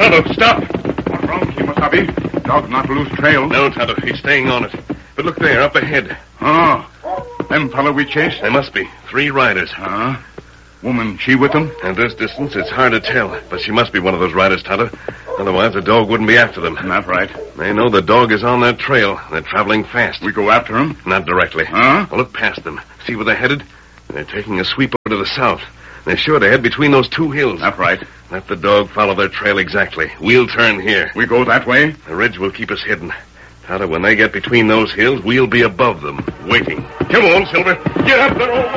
Tonto, stop. What's wrong, Kimosabe? Dog not lose trail. No, Tonto, he's staying on it. But look there, up ahead. Oh, them fellow we chased? There must be 3 riders. Woman, she with them? At this distance, it's hard to tell, but she must be one of those riders, Tonto. Otherwise, the dog wouldn't be after them. That's right. They know the dog is on their trail. They're traveling fast. We go after him? Not directly. Huh? We'll look past them. See where they're headed? They're taking a sweep over to the south. They're sure to head between those 2 hills. That's right. Let the dog follow their trail exactly. We'll turn here. We go that way? The ridge will keep us hidden. Tonto, when they get between those hills, we'll be above them, waiting. Come on, Silver. Get up there, old